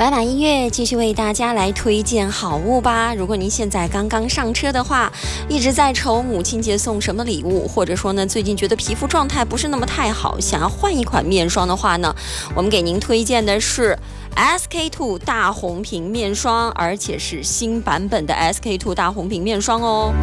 白马音乐继续为大家来推荐好物吧。如果您现在刚刚上车的话，一直在愁母亲节送什么礼物，或者说呢最近觉得皮肤状态不是那么太好，想要换一款面霜的话呢，我们给您推荐的是 SK-II 大红瓶面霜，而且是新版本的 SK-II 大红瓶面霜哦。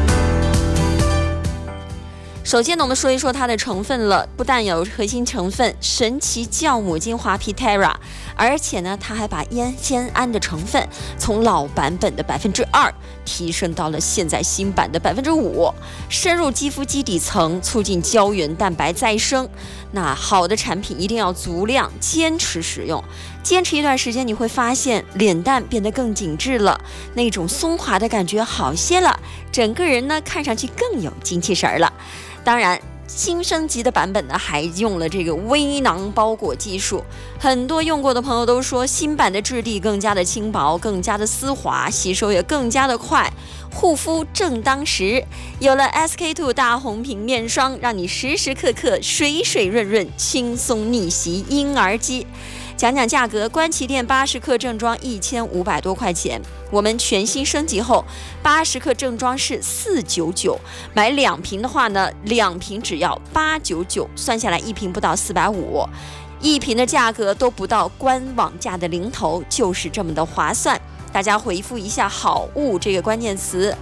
首先呢，我们说一说它的成分了。不但有核心成分神奇酵母精华 Pitera， 而且呢，它还把烟酰胺的成分从老版本的2%提升到了现在新版的5%，深入肌肤基底层，促进胶原蛋白再生。那好的产品一定要足量坚持使用，坚持一段时间，你会发现脸蛋变得更紧致了，那种松滑的感觉好些了，整个人呢看上去更有精气神了。当然，新升级的版本呢，还用了这个微囊包裹技术。很多用过的朋友都说，新版的质地更加的轻薄，更加的丝滑，吸收也更加的快，护肤正当时。有了 SK-II 大红瓶面霜，让你时时刻刻水水润润，轻松逆袭婴儿肌。讲讲价格，官旗店80克正装1500多块钱，我们全新升级后，80克正装是499，买2瓶的话呢，2瓶只要899，算下来1瓶不到450，一瓶的价格都不到官网价的零头，就是这么的划算。大家回复一下好物这个关键词，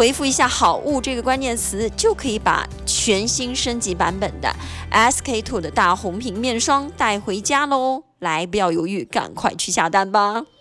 就可以把全新升级版本的 SK-II 的大红瓶面霜带回家喽。来，不要犹豫，赶快去下单吧。